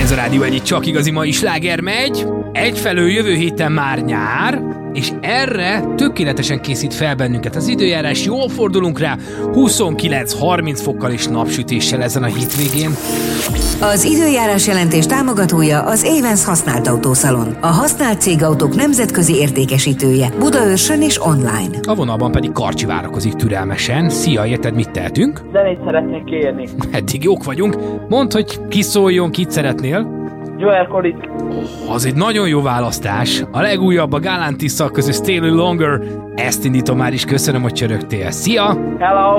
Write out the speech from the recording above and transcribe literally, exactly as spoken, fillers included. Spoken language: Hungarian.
Ez a Rádió Egy csak igazi mai sláger megy. Egyfelől jövő héten már nyár, és erre tökéletesen készít fel bennünket az időjárás. Jól fordulunk rá, huszonkilenc-harminc fokkal és napsütéssel ezen a hétvégén. Az időjárás jelentés támogatója az Avens használt autószalon. A használt cégautók nemzetközi értékesítője Budaörsön és online. A vonalban pedig Karcsi várakozik türelmesen. Szia, érted, mit tehetünk? Zenét szeretnék kérni. Eddig jók vagyunk. Mondd, hogy ki szóljon, kit szeretnél. Joel Collins. Oh, az egy nagyon jó választás. A legújabb a Galantis közös Stay a Little Longer. Ezt indítom már is, köszönöm, hogy csörögtél. Szia! Hello!